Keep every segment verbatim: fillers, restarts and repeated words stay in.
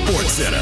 SportsCenter.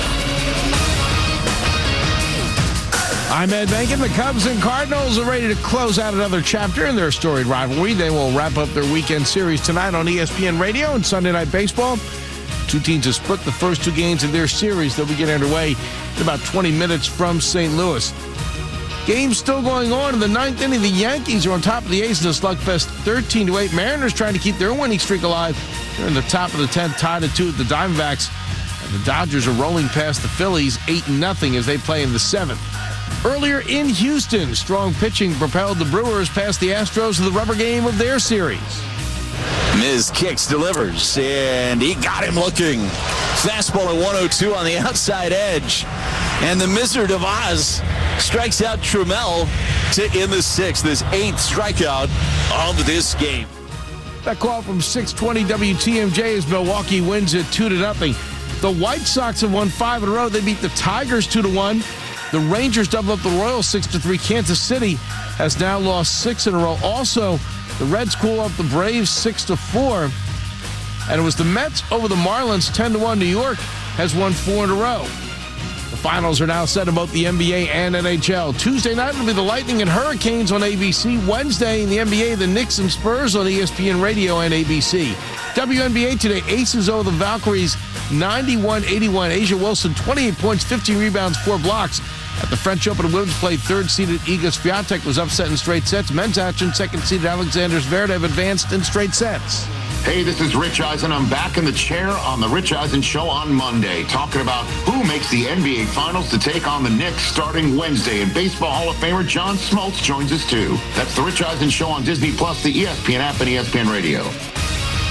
I'm Ed Bankin. The Cubs and Cardinals are ready to close out another chapter in their storied rivalry. They will wrap up their weekend series tonight on E S P N Radio and Sunday Night Baseball. Two teams have split the first two games of their series. They'll be getting underway in about twenty minutes from Saint Louis. Game's still going on in the ninth inning. The Yankees are on top of the A's in the slugfest thirteen to eight. Mariners trying to keep their winning streak alive. They're in the top of the tenth, tied at two with the Diamondbacks. And the Dodgers are rolling past the Phillies eight nothing as they play in the seventh. Earlier in Houston, strong pitching propelled the Brewers past the Astros in the rubber game of their series. Miz kicks, delivers, and he got him looking. Fastball at one oh two on the outside edge. And the Mister of Oz strikes out Trammell to end the sixth, this eighth strikeout of this game. That call from six twenty W T M J as Milwaukee wins it two to nothing. The White Sox have won five in a row. They beat the Tigers two to one. The Rangers double up the Royals six to three. Kansas City has now lost six in a row. Also, the Reds cool up the Braves six to four. And it was the Mets over the Marlins ten to one. New York has won four in a row. The finals are now set in both the N B A and N H L. Tuesday night will be the Lightning and Hurricanes on A B C. Wednesday in the N B A, the Knicks and Spurs on E S P N Radio and A B C. W N B A today, Aces over the Valkyries ninety-one eighty-one. Asia Wilson, twenty-eight points, fifteen rebounds, four blocks. At the French Open of Women's Play, third-seeded Iga Swiatek was upset in straight sets. Men's action, second-seeded Alexander Zverev advanced in straight sets. Hey, this is Rich Eisen. I'm back in the chair on the Rich Eisen Show on Monday, talking about who makes the N B A Finals to take on the Knicks starting Wednesday. And Baseball Hall of Famer John Smoltz joins us, too. That's the Rich Eisen Show on Disney Plus, the E S P N app, and E S P N Radio.